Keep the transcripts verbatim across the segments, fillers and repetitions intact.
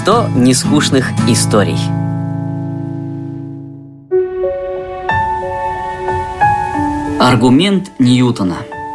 сто нескучных историй. Аргумент Ньютона.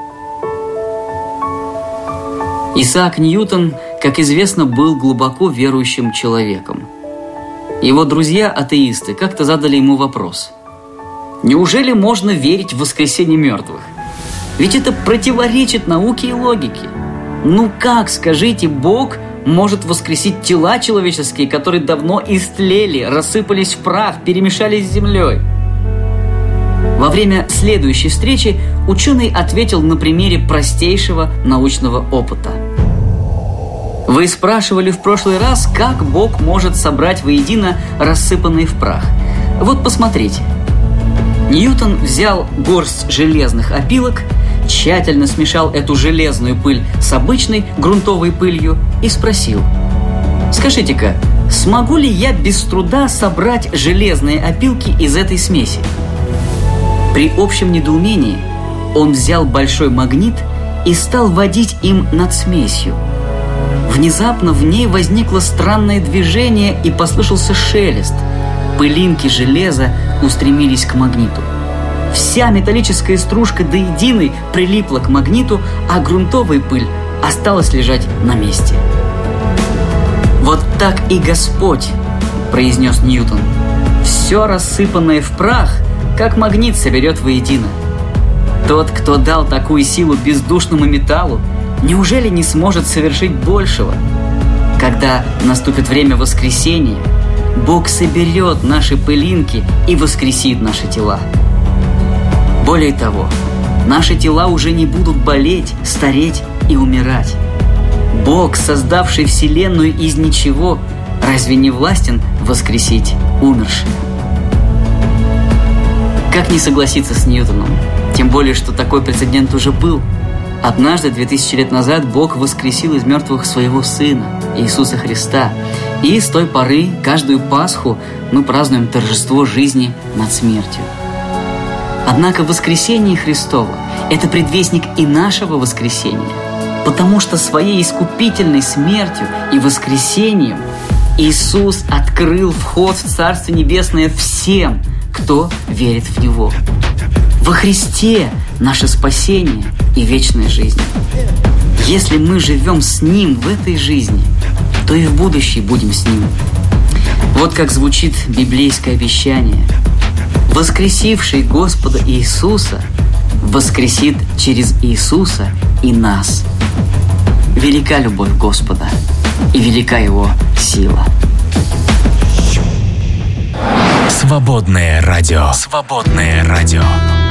Исаак Ньютон, как известно, был глубоко верующим человеком. Его друзья-атеисты как-то задали ему вопрос: неужели можно верить в воскресение мертвых? Ведь это противоречит науке и логике. Ну как, скажите, Бог может воскресить тела человеческие, которые давно истлели, рассыпались в прах, перемешались с землей? Во время следующей встречи ученый ответил на примере простейшего научного опыта. Вы спрашивали в прошлый раз, как Бог может собрать воедино рассыпанные в прах. Вот посмотрите. Ньютон взял горсть железных опилок, тщательно смешал эту железную пыль с обычной грунтовой пылью и спросил: скажите-ка, смогу ли я без труда собрать железные опилки из этой смеси? При общем недоумении он взял большой магнит и стал водить им над смесью. Внезапно в ней возникло странное движение и послышался шелест. Пылинки железа устремились к магниту. Вся металлическая стружка до единой прилипла к магниту, а грунтовая пыль осталась лежать на месте. «Вот так и Господь», – произнес Ньютон, – «все рассыпанное в прах, как магнит соберет воедино. Тот, кто дал такую силу бездушному металлу, неужели не сможет совершить большего? Когда наступит время воскресения, Бог соберет наши пылинки и воскресит наши тела. Более того, наши тела уже не будут болеть, стареть и умирать. Бог, создавший Вселенную из ничего, разве не властен воскресить умерших?» Как не согласиться с Ньютоном? Тем более, что такой прецедент уже был. Однажды, две тысячи лет назад, Бог воскресил из мертвых своего Сына, Иисуса Христа. И с той поры, каждую Пасху, мы празднуем торжество жизни над смертью. Однако воскресение Христово – это предвестник и нашего воскресения, потому что своей искупительной смертью и воскресением Иисус открыл вход в Царство Небесное всем, кто верит в Него. Во Христе наше спасение и вечная жизнь. Если мы живем с Ним в этой жизни, то и в будущей будем с Ним. Вот как звучит библейское обещание: воскресивший Господа Иисуса воскресит через Иисуса и нас. Велика любовь Господа и велика Его сила. Свободное радио. Свободное радио.